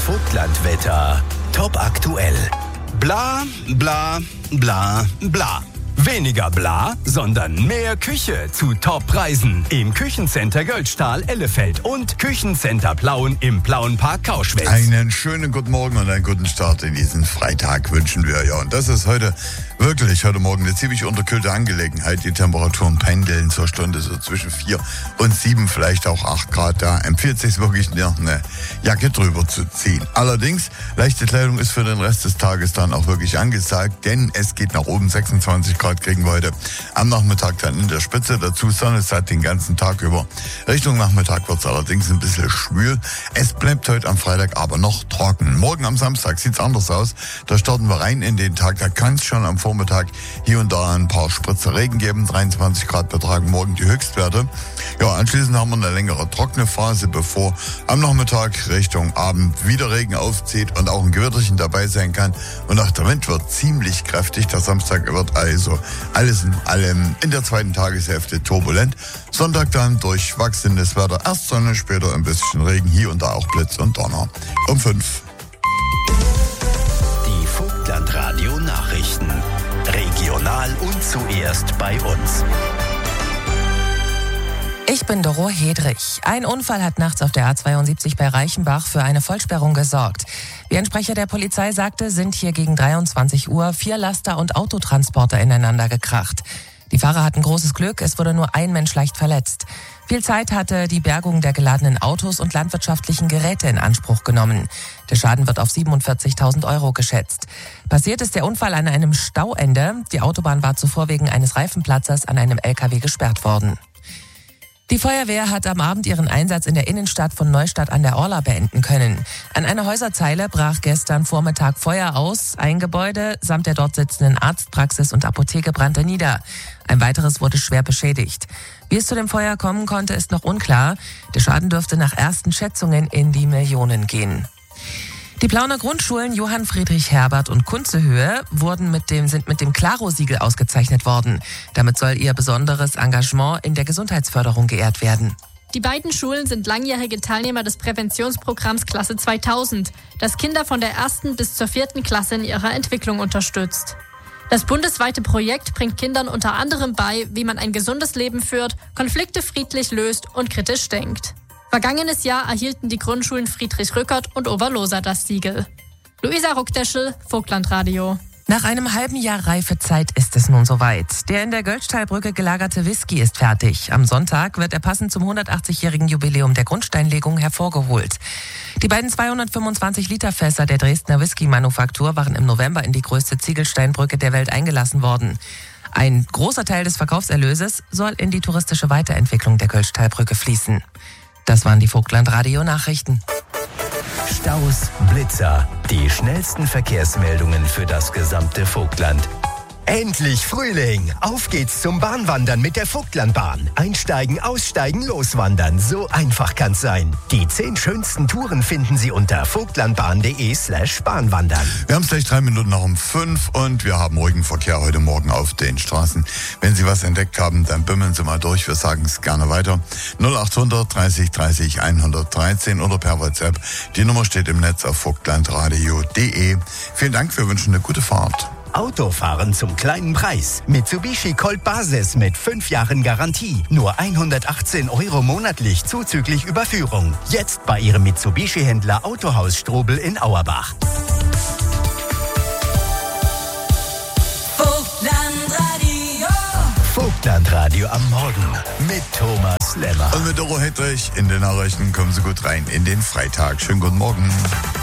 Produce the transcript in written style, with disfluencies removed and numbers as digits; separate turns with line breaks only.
Vogtlandwetter. Top aktuell.
Bla, bla, bla, bla. Weniger bla, sondern mehr Küche zu Top-Preisen. Im Küchencenter Göldstahl, Ellefeld und Küchencenter Plauen im Plauenpark Kauschwitz.
Einen schönen guten Morgen und einen guten Start in diesen Freitag wünschen wir. Ja, und das ist heute Morgen eine ziemlich unterkühlte Angelegenheit. Die Temperaturen pendeln zur Stunde so zwischen 4 und 7, vielleicht auch 8 Grad. Da empfiehlt sich wirklich eine Jacke drüber zu ziehen. Allerdings, leichte Kleidung ist für den Rest des Tages dann auch wirklich angesagt, denn es geht nach oben. 26 Grad kriegen wir heute am Nachmittag dann in der Spitze. Dazu Sonne satt den ganzen Tag über. Richtung Nachmittag wird es allerdings ein bisschen schwül. Es bleibt heute am Freitag aber noch trocken. Morgen am Samstag sieht es anders aus. Da starten wir rein in den Tag. Da kann es schon am Vormittag hier und da ein paar Spritzer Regen geben. 23 Grad betragen morgen die Höchstwerte. Ja, anschließend haben wir eine längere trockene Phase, bevor am Nachmittag Richtung Abend wieder Regen aufzieht und auch ein Gewitterchen dabei sein kann. Und auch der Wind wird ziemlich kräftig. Der Samstag wird also alles in allem in der zweiten Tageshälfte turbulent. Sonntag dann durchwachsenes Wetter. Erst Sonne, später ein bisschen Regen, hier und da auch Blitz und Donner. Um 5.
Die Vogtlandradio Nachrichten. Regional und zuerst bei uns.
Ich bin Doro Hedrich. Ein Unfall hat nachts auf der A72 bei Reichenbach für eine Vollsperrung gesorgt. Wie ein Sprecher der Polizei sagte, sind hier gegen 23 Uhr 4 Laster- und Autotransporter ineinander gekracht. Die Fahrer hatten großes Glück, es wurde nur ein Mensch leicht verletzt. Viel Zeit hatte die Bergung der geladenen Autos und landwirtschaftlichen Geräte in Anspruch genommen. Der Schaden wird auf 47.000 € geschätzt. Passiert ist der Unfall an einem Stauende. Die Autobahn war zuvor wegen eines Reifenplatzers an einem LKW gesperrt worden. Die Feuerwehr hat am Abend ihren Einsatz in der Innenstadt von Neustadt an der Orla beenden können. An einer Häuserzeile brach gestern Vormittag Feuer aus. Ein Gebäude samt der dort sitzenden Arztpraxis und Apotheke brannte nieder. Ein weiteres wurde schwer beschädigt. Wie es zu dem Feuer kommen konnte, ist noch unklar. Der Schaden dürfte nach ersten Schätzungen in die Millionen gehen. Die Plauener Grundschulen Johann Friedrich Herbert und Kunzehöhe sind mit dem Claro-Siegel ausgezeichnet worden. Damit soll ihr besonderes Engagement in der Gesundheitsförderung geehrt werden.
Die beiden Schulen sind langjährige Teilnehmer des Präventionsprogramms Klasse 2000, das Kinder von der 1. bis zur 4. Klasse in ihrer Entwicklung unterstützt. Das bundesweite Projekt bringt Kindern unter anderem bei, wie man ein gesundes Leben führt, Konflikte friedlich löst und kritisch denkt. Vergangenes Jahr erhielten die Grundschulen Friedrich Rückert und Oberloser das Siegel. Luisa Ruckdeschel, Vogtlandradio.
Nach einem halben Jahr Reifezeit ist es nun soweit. Der in der Göldstahlbrücke gelagerte Whisky ist fertig. Am Sonntag wird er passend zum 180-jährigen Jubiläum der Grundsteinlegung hervorgeholt. Die beiden 225-Liter-Fässer der Dresdner Whisky-Manufaktur waren im November in die größte Ziegelsteinbrücke der Welt eingelassen worden. Ein großer Teil des Verkaufserlöses soll in die touristische Weiterentwicklung der Göldstahlbrücke fließen. Das waren die Vogtlandradio-Nachrichten.
Staus, Blitzer, die schnellsten Verkehrsmeldungen für das gesamte Vogtland. Endlich Frühling! Auf geht's zum Bahnwandern mit der Vogtlandbahn. Einsteigen, aussteigen, loswandern. So einfach kann's sein. Die 10 schönsten Touren finden Sie unter vogtlandbahn.de/Bahnwandern.
Wir haben es gleich 3 Minuten nach um 5 und wir haben ruhigen Verkehr heute Morgen auf den Straßen. Wenn Sie was entdeckt haben, dann bimmeln Sie mal durch. Wir sagen es gerne weiter. 0800 30 30 113 oder per WhatsApp. Die Nummer steht im Netz auf vogtlandradio.de. Vielen Dank, wir wünschen eine gute Fahrt.
Autofahren zum kleinen Preis. Mitsubishi Colt Basis mit 5 Jahren Garantie. Nur 118 € monatlich zuzüglich Überführung. Jetzt bei Ihrem Mitsubishi-Händler Autohaus Strobel in Auerbach. Vogtlandradio am Morgen mit Thomas Lemmer.
Und mit Doro Hedrich in den Nachrichten kommen Sie gut rein in den Freitag. Schönen guten Morgen.